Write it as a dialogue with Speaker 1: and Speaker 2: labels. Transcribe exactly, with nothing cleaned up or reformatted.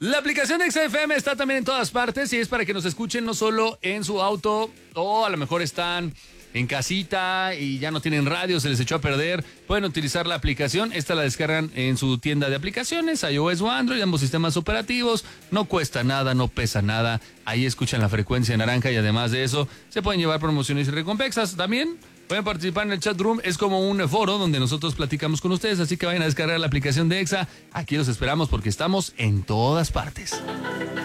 Speaker 1: La aplicación de Exa F M está también en todas partes y es para que nos escuchen no solo en su auto o a lo mejor están en casita y ya no tienen radio, se les echó a perder. Pueden utilizar la aplicación. Esta la descargan en su tienda de aplicaciones, iOS o Android, ambos sistemas operativos. No cuesta nada, no pesa nada. Ahí escuchan la frecuencia naranja y además de eso se pueden llevar promociones y recompensas. También pueden participar en el chat room. Es como un foro donde nosotros platicamos con ustedes, así que vayan a descargar la aplicación de Exa. Aquí los esperamos porque estamos en todas partes.